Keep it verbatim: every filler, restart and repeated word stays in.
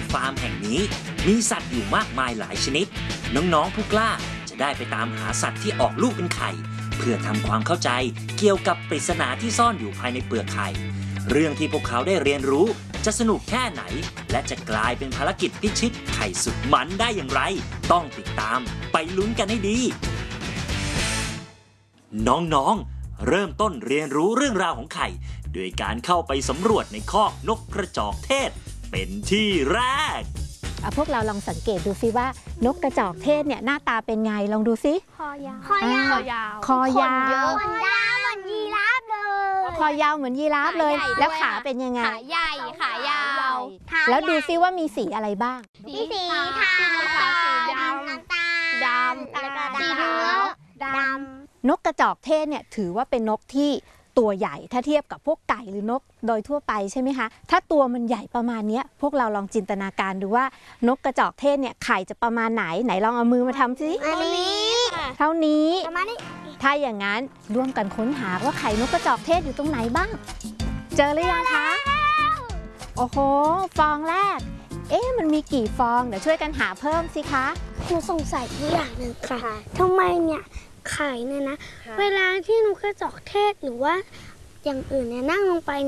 ฟาร์มแห่งนี้มีสัตว์อยู่มากมายหลายชนิดน้องๆผู้กล้าจะได้ไปตามหาสัตว์ที่ออกลูกเป็นไข่เพื่อทำความเข้าใจเกี่ยวกับปริศนาที่ซ่อนอยู่ภายในเปลือกไข่เรื่องที่พวกเขาได้เรียนรู้จะสนุกแค่ไหนและจะกลายเป็นภารกิจพิชิตไข่สุดมันได้อย่างไรต้องติดตามไปลุ้นกันให้ดีน้องๆเริ่มต้นเรียนรู้เรื่องราวของไข่โดยการเข้าไปสำรวจในคอกนกกระจอกเทศเป็นที่แรกพวกเราลองสังเกตดูซิว่านกกระจอกเทศเนี่ยหน้าตาเป็นไงลองดูซิคอยาวคอยาวคอยาวคอยาวเหมือนยีราฟเลยคอยาวเหมือนยีราฟเลยแล้วขาเป็นยังไงขาใหญ่ขายาวแล้วดูซิว่ามีสีอะไรบ้างมีสีขาวดำน้ำตาลดำแล้วก็สีเหลืองดำนกกระจอกเทศเนี่ยถือว่าเป็นนกที่ตัวใหญ่ถ้าเทียบกับพวกไก่หรือนกโดยทั่วไปใช่ไหมคะถ้าตัวมันใหญ่ประมาณนี้พวกเราลองจินตนาการดูว่านกกระจอกเทศเนี่ยไข่จะประมาณไหนไหนลองเอามือมาทำสิอันนี้เท่านี้ประมาณนี้ถ้าอย่างนั้นร่วมกันค้นหาว่าไข่นกกระจอกเทศอยู่ตรงไหนบ้างเจอหรือยังคะโอ้โหฟองแรกเอ๊ะมันมีกี่ฟองเดี๋ยวช่วยกันหาเพิ่มสิคะหนูสงสัยอีกอย่างหนึ่งค่ะทำไมเนี่ยไข่เนี่ยนะเวลาที่นกกระจอกเทศหรือว่าอย่างอื่นเนี่ยนั่งลงไป